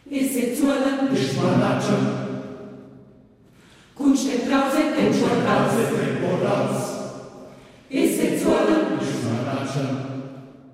e sexuală, Deci mănață, cunște brauze cu șerbrațe temporals,